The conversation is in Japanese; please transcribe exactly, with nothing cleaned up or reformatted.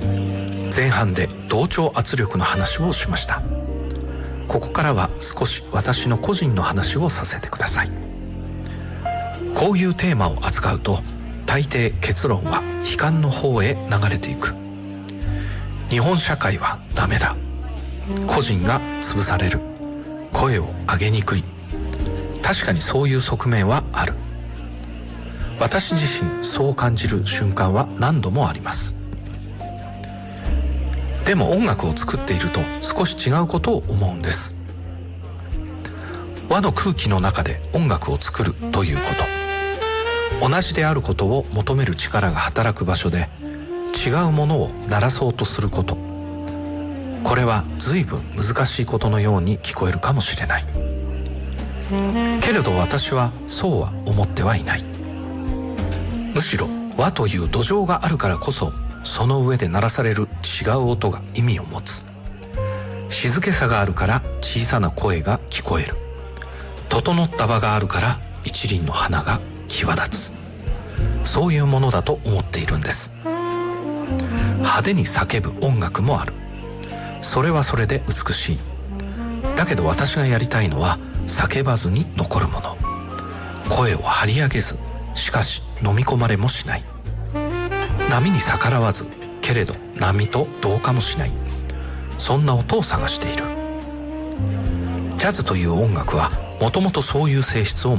前半で同調圧力の話をしました。ここからは少し私の個人の話をさせてください。こういうテーマを扱うと大抵結論は悲観の方へ流れていく。日本社会はダメだ、個人が潰される、声を上げにくい。確かにそういう側面はある。私自身そう感じる瞬間は何度もあります。でも音楽を作っていると少し違うことを思うんです。和の空気の中で音楽を作るということ、同じであることを求める力が働く場所で違うものを鳴らそうとすること、これは随分難しいことのように聞こえるかもしれない。けれど私はそうは思ってはいない。むしろ和という土壌があるからこそ、その上で鳴らされる違う音が意味を持つ。静けさがあるから小さな声が聞こえる。整った場があるから一輪の花が際立つ。そういうものだと思っているんです。派手に叫ぶ音楽もある。それはそれで美しい。だけど私がやりたいのは叫ばずに残るもの。声を張り上げず、しかし飲み込まれもしない。波に逆らわず、けれど波と同化もしない。そんな音を探している。ジャズという音楽はもともとそういう性質を